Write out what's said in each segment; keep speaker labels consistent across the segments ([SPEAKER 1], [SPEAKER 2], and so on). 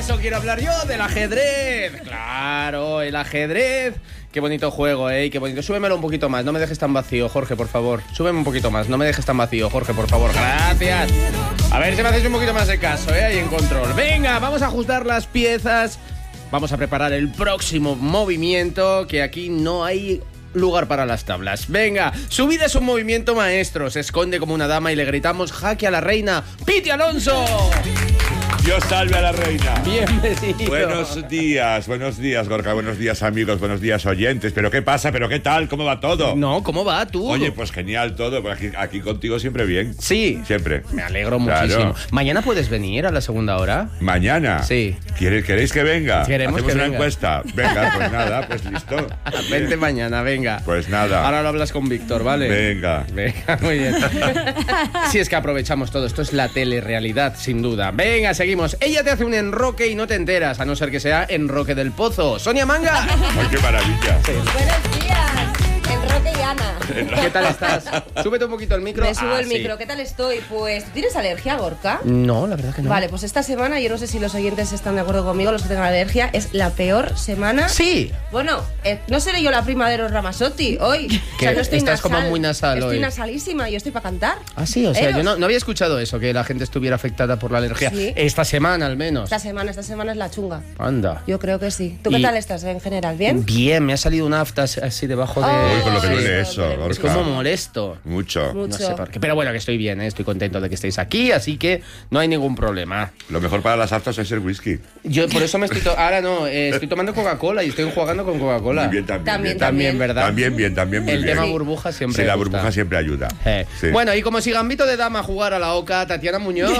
[SPEAKER 1] eso quiero hablar yo, del ajedrez. Claro, el ajedrez. Qué bonito juego, qué bonito. Súbemelo un poquito más, no me dejes tan vacío, Jorge, por favor. Súbeme un poquito más, no me dejes tan vacío, Jorge, por favor. Gracias. A ver si me hacéis un poquito más de caso, ahí en control. Venga, vamos a ajustar las piezas. Vamos a preparar el próximo movimiento, que aquí no hay lugar para las tablas. Venga, su vida es un movimiento maestro. Se esconde como una dama y le gritamos jaque a la reina. ¡Piti Alonso!
[SPEAKER 2] Dios salve a la reina.
[SPEAKER 1] Bienvenido.
[SPEAKER 2] Buenos días, Gorka. Buenos días, amigos. Buenos días, oyentes. ¿Pero qué pasa? ¿Pero qué tal? ¿Cómo va todo?
[SPEAKER 1] No, ¿cómo va tú?
[SPEAKER 2] Oye, pues genial todo. Aquí contigo siempre bien.
[SPEAKER 1] Sí.
[SPEAKER 2] Siempre.
[SPEAKER 1] Me alegro muchísimo.
[SPEAKER 2] Claro.
[SPEAKER 1] ¿Mañana puedes venir a la segunda hora?
[SPEAKER 2] ¿Mañana?
[SPEAKER 1] Sí.
[SPEAKER 2] ¿Queréis que venga?
[SPEAKER 1] Queremos
[SPEAKER 2] Hacemos
[SPEAKER 1] que
[SPEAKER 2] una
[SPEAKER 1] venga.
[SPEAKER 2] encuesta. Venga, pues nada, pues listo.
[SPEAKER 1] Vente mañana, venga.
[SPEAKER 2] Pues nada.
[SPEAKER 1] Ahora lo hablas con Víctor, ¿vale?
[SPEAKER 2] Venga.
[SPEAKER 1] Venga, muy bien. Sí, es que aprovechamos todo. Esto es la telerrealidad, sin duda. Venga, seguimos. Ella te hace un enroque y no te enteras, a no ser que sea enroque del pozo. ¡Sonia Manga!
[SPEAKER 2] ¡Ay, qué maravilla!
[SPEAKER 3] Buenos días, Enroque y Ana.
[SPEAKER 1] ¿Qué tal estás? Súbete un poquito el micro.
[SPEAKER 3] Me subo el
[SPEAKER 1] sí.
[SPEAKER 3] micro. ¿Qué tal estoy? Pues, ¿tienes alergia, Gorka?
[SPEAKER 1] No, la verdad que no.
[SPEAKER 3] Vale, pues esta semana, yo no sé si los oyentes están de acuerdo conmigo, los que tengan alergia, es la peor semana.
[SPEAKER 1] Sí.
[SPEAKER 3] Bueno, no seré yo la prima de los Ramazzotti hoy.
[SPEAKER 1] Que
[SPEAKER 3] O sea, no estoy
[SPEAKER 1] estás
[SPEAKER 3] nasal,
[SPEAKER 1] como muy nasal
[SPEAKER 3] estoy
[SPEAKER 1] hoy.
[SPEAKER 3] nasalísima y estoy para cantar.
[SPEAKER 1] Ah, sí, o sea,
[SPEAKER 3] Eros.
[SPEAKER 1] yo no había escuchado eso, que la gente estuviera afectada por la alergia.
[SPEAKER 3] Sí.
[SPEAKER 1] Esta semana, al menos.
[SPEAKER 3] Esta semana es la chunga.
[SPEAKER 1] Anda.
[SPEAKER 3] Yo creo que sí. ¿Tú qué
[SPEAKER 1] Y-
[SPEAKER 3] tal estás en general? ¿Bien?
[SPEAKER 1] Bien, me ha salido una afta así debajo de...
[SPEAKER 2] Uy, con lo que
[SPEAKER 3] Ay,
[SPEAKER 2] duele
[SPEAKER 3] no,
[SPEAKER 2] eso,
[SPEAKER 3] duele
[SPEAKER 2] Gorka.
[SPEAKER 1] Es como molesto.
[SPEAKER 2] Mucho.
[SPEAKER 3] Mucho.
[SPEAKER 1] No sé por qué. Pero bueno, que estoy bien, estoy contento de que estéis aquí, así que no hay ningún problema.
[SPEAKER 2] Lo mejor para las aftas es el whisky.
[SPEAKER 1] Yo por eso me estoy... Ahora no, estoy tomando Coca-Cola y estoy jugando con Coca-Cola.
[SPEAKER 2] Muy bien, también.
[SPEAKER 1] También, ¿verdad?
[SPEAKER 2] También bien, muy
[SPEAKER 1] El
[SPEAKER 2] bien.
[SPEAKER 1] tema burbuja siempre
[SPEAKER 2] Sí, la
[SPEAKER 1] gusta.
[SPEAKER 2] burbuja siempre ayuda. Sí.
[SPEAKER 1] Bueno, y como si Gambito de Dama jugara a la Oca, Tatiana Muñoz.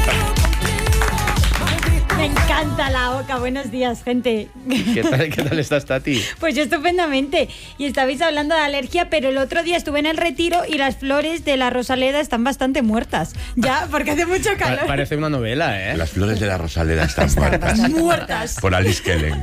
[SPEAKER 4] Me encanta la Oca. Buenos días, gente.
[SPEAKER 1] ¿Qué tal estás, Tati?
[SPEAKER 4] Pues yo estupendamente. Y estabais hablando de alergia, pero el otro día estuve en el retiro y las flores de la Rosaleda están bastante muertas. Ya, porque hace mucho calor.
[SPEAKER 1] Parece una novela, ¿eh?
[SPEAKER 2] Las flores de la Rosaleda están muertas.
[SPEAKER 4] Muertas.
[SPEAKER 2] Por Alice Kellen.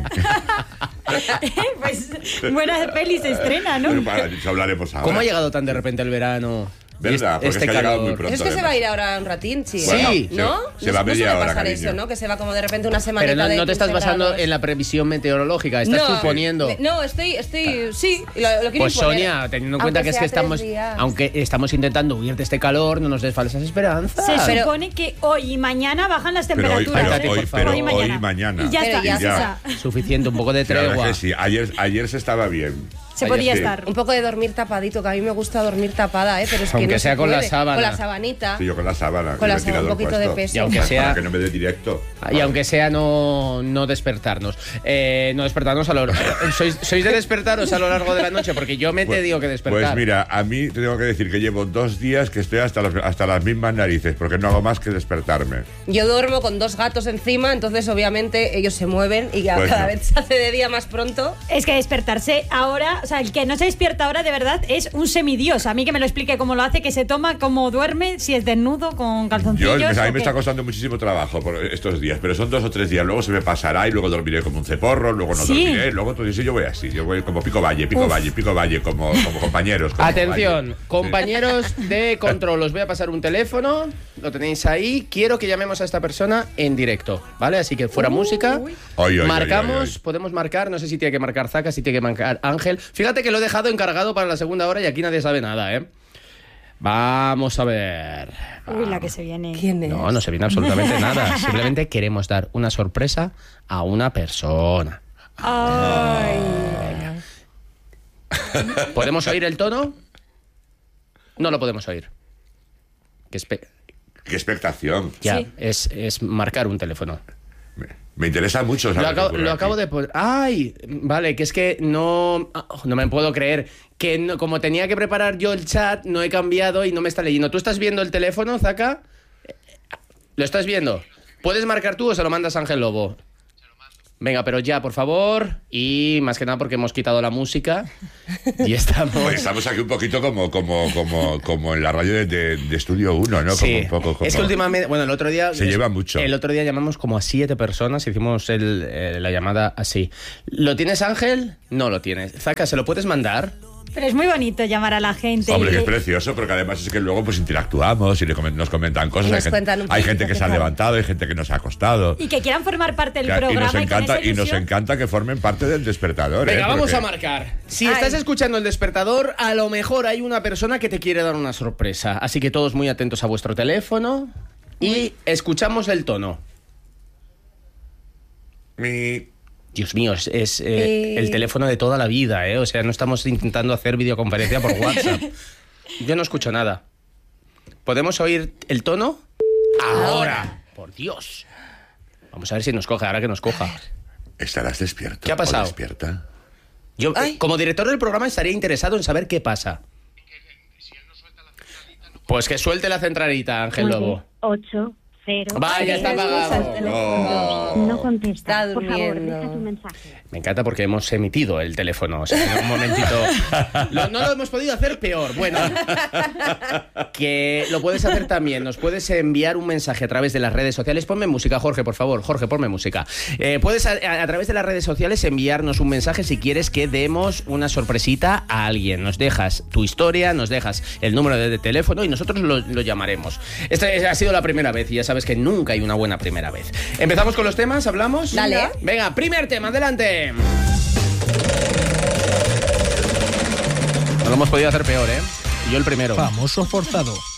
[SPEAKER 4] Pues buena peli se estrena, ¿no?
[SPEAKER 2] Bueno, para eso hablaremos ahora.
[SPEAKER 1] ¿Cómo ha llegado tan de repente el verano?
[SPEAKER 2] ¿Verdad? Porque es que ha llegado muy pronto.
[SPEAKER 3] Eso es que se va a
[SPEAKER 2] además.
[SPEAKER 3] ir ahora un ratín, sí.
[SPEAKER 1] Bueno,
[SPEAKER 3] ¿eh? ¿No?
[SPEAKER 2] se va
[SPEAKER 3] no
[SPEAKER 2] media
[SPEAKER 3] suele
[SPEAKER 2] hora,
[SPEAKER 3] pasar
[SPEAKER 2] cariño.
[SPEAKER 3] eso, ¿no? Que se va como de repente una semanita
[SPEAKER 1] Pero
[SPEAKER 3] de
[SPEAKER 1] no te estás
[SPEAKER 3] 15
[SPEAKER 1] basando
[SPEAKER 3] grados.
[SPEAKER 1] en la previsión meteorológica, estás
[SPEAKER 3] No.
[SPEAKER 1] suponiendo.
[SPEAKER 3] No, estoy sí, lo quiero
[SPEAKER 1] Pues
[SPEAKER 3] imponer.
[SPEAKER 1] Sonia, teniendo en cuenta que es que
[SPEAKER 3] Aunque sea 3
[SPEAKER 1] estamos,
[SPEAKER 3] días.
[SPEAKER 1] aunque estamos intentando huir de este calor, no nos des falsas esperanzas.
[SPEAKER 4] Se
[SPEAKER 3] Pero-
[SPEAKER 4] supone que hoy y mañana bajan las
[SPEAKER 2] Pero hoy,
[SPEAKER 4] temperaturas.
[SPEAKER 1] Tati, por favor.
[SPEAKER 4] Hoy y mañana. Y ya
[SPEAKER 3] Pero
[SPEAKER 4] está,
[SPEAKER 3] ya
[SPEAKER 4] ya.
[SPEAKER 1] Suficiente, un poco de
[SPEAKER 2] Sí, la verdad
[SPEAKER 1] tregua.
[SPEAKER 2] es que sí. Ayer se estaba bien.
[SPEAKER 4] Se podía
[SPEAKER 2] Sí.
[SPEAKER 4] estar.
[SPEAKER 3] Un poco de dormir tapadito, que a mí me gusta dormir tapada, pero es que
[SPEAKER 1] Aunque
[SPEAKER 3] no
[SPEAKER 1] sea
[SPEAKER 3] se
[SPEAKER 1] con la
[SPEAKER 3] puede.
[SPEAKER 1] sábana.
[SPEAKER 3] Con la sabanita.
[SPEAKER 2] Sí, yo con la sábana.
[SPEAKER 3] Con
[SPEAKER 2] el
[SPEAKER 3] la sábana, un
[SPEAKER 2] ventilador
[SPEAKER 3] poquito de
[SPEAKER 2] puesto.
[SPEAKER 3] peso.
[SPEAKER 1] Y aunque sea-
[SPEAKER 2] Para que no me dé directo.
[SPEAKER 1] Y aunque sea no despertarnos. No despertarnos a lo ¿Sois de despertaros a lo largo de la noche? Porque yo me he tenido que despertar.
[SPEAKER 2] Pues mira, a mí te tengo que decir que llevo 2 días que estoy hasta las mismas narices, porque no hago más que despertarme.
[SPEAKER 3] Yo duermo con 2 gatos encima, entonces obviamente ellos se mueven y
[SPEAKER 2] Pues
[SPEAKER 3] cada
[SPEAKER 2] no.
[SPEAKER 3] vez se hace de día más pronto.
[SPEAKER 4] Es que despertarse ahora, o sea, el que no se despierta ahora de verdad es un semidios. A mí que me lo explique cómo lo hace, que se toma, cómo duerme, si es desnudo, con calzoncillos.
[SPEAKER 2] A mí
[SPEAKER 4] o
[SPEAKER 2] me
[SPEAKER 4] qué.
[SPEAKER 2] está costando muchísimo trabajo por estos días, pero son 2 o 3 días. Luego se me pasará y luego dormiré como un ceporro, luego no
[SPEAKER 4] Sí.
[SPEAKER 2] dormiré, luego entonces yo voy así. Yo voy como pico valle, como compañeros. como
[SPEAKER 1] Atención,
[SPEAKER 2] valle.
[SPEAKER 1] compañeros de control, os voy a pasar un teléfono, lo tenéis ahí, quiero que llamemos a esta persona en directo, ¿vale? Así que fuera música,
[SPEAKER 2] Ay, ay,
[SPEAKER 1] marcamos,
[SPEAKER 2] ay, ay.
[SPEAKER 1] podemos marcar, no sé si tiene que marcar Zaca, si tiene que marcar Ángel. Fíjate que lo he dejado encargado para la segunda hora y aquí nadie sabe nada, ¿eh? Vamos a ver.
[SPEAKER 4] Uy, la que se viene.
[SPEAKER 3] ¿Quién es?
[SPEAKER 1] No se viene absolutamente nada, simplemente queremos dar una sorpresa a una persona.
[SPEAKER 4] Ay.
[SPEAKER 1] ¿Podemos oír el tono? No lo podemos oír.
[SPEAKER 2] Qué expectación.
[SPEAKER 1] Ya,
[SPEAKER 4] Sí.
[SPEAKER 1] es marcar un teléfono.
[SPEAKER 2] Me interesa mucho.
[SPEAKER 1] Lo
[SPEAKER 2] saber qué ocurre
[SPEAKER 1] acabo
[SPEAKER 2] aquí.
[SPEAKER 1] de poner. ¡Ay! Vale, que es que no me puedo creer. Que como tenía que preparar yo el chat, no he cambiado y no me está leyendo. ¿Tú estás viendo el teléfono, Zaca? ¿Lo estás viendo? ¿Puedes marcar tú o se lo mandas a Ángel Lobo? Venga, pero ya, por favor. Y más que nada porque hemos quitado la música. Y estamos...
[SPEAKER 2] Pues estamos aquí un poquito como en la radio de Estudio 1, ¿no?
[SPEAKER 1] Sí,
[SPEAKER 2] Como un poco, como...
[SPEAKER 1] es que últimamente, bueno, el otro día...
[SPEAKER 2] Se lleva mucho.
[SPEAKER 1] El otro día llamamos como a 7 personas, hicimos la llamada así. ¿Lo tienes, Ángel? No lo tienes. Zaca, ¿se lo puedes mandar?
[SPEAKER 4] Pero es muy bonito llamar a la gente.
[SPEAKER 2] Hombre, que
[SPEAKER 4] y-
[SPEAKER 2] es precioso, porque además es que luego pues interactuamos y nos comentan cosas.
[SPEAKER 3] Y nos
[SPEAKER 2] Hay gente,
[SPEAKER 3] cuentan un
[SPEAKER 2] hay
[SPEAKER 3] poquito
[SPEAKER 2] gente que
[SPEAKER 3] qué
[SPEAKER 2] se ha
[SPEAKER 3] tal.
[SPEAKER 2] levantado, hay gente que nos ha acostado.
[SPEAKER 4] Y que quieran formar parte del
[SPEAKER 2] Y
[SPEAKER 4] programa.
[SPEAKER 2] nos
[SPEAKER 4] con
[SPEAKER 2] encanta,
[SPEAKER 4] esa
[SPEAKER 2] y nos
[SPEAKER 4] ilusión.
[SPEAKER 2] encanta que formen parte del despertador.
[SPEAKER 1] Venga, vamos
[SPEAKER 2] porque-
[SPEAKER 1] a marcar. Si
[SPEAKER 3] Ay.
[SPEAKER 1] estás escuchando el despertador, a lo mejor hay una persona que te quiere dar una sorpresa. Así que todos muy atentos a vuestro teléfono y escuchamos el tono.
[SPEAKER 2] Mi-
[SPEAKER 1] Dios mío, es el teléfono de toda la vida, ¿eh? O sea, no estamos intentando hacer videoconferencia por WhatsApp. Yo no escucho nada. ¿Podemos oír el tono? Ahora. Por Dios. Vamos a ver si nos coge, ahora que nos coja.
[SPEAKER 2] ¿Estarás despierto?
[SPEAKER 1] ¿Qué ha pasado?
[SPEAKER 2] ¿O despierta?
[SPEAKER 1] Yo,
[SPEAKER 3] Ay.
[SPEAKER 1] como director del programa, estaría interesado en saber qué pasa. Pues que suelte la centralita, Ángel Lobo.
[SPEAKER 5] 8, 0.
[SPEAKER 1] Vaya, está apagado.
[SPEAKER 5] No contesta.
[SPEAKER 3] Está
[SPEAKER 5] Por favor,
[SPEAKER 3] durmiendo.
[SPEAKER 5] deja tu mensaje.
[SPEAKER 1] Me encanta porque hemos emitido el teléfono. O sea, en un momentito. No lo hemos podido hacer peor. Bueno, que lo puedes hacer también. Nos puedes enviar un mensaje a través de las redes sociales. Ponme música, Jorge, por favor. Jorge, ponme música. Puedes a través de las redes sociales enviarnos un mensaje si quieres que demos una sorpresita a alguien. Nos dejas tu historia, nos dejas el número de teléfono y nosotros lo llamaremos. Esta ha sido la primera vez y ya sabes que nunca hay una buena primera vez. ¿Empezamos con los temas? ¿Hablamos?
[SPEAKER 3] Dale.
[SPEAKER 1] Venga, primer tema, adelante. No lo hemos podido hacer peor, ¿eh? Y yo el primero.
[SPEAKER 6] Famoso forzado.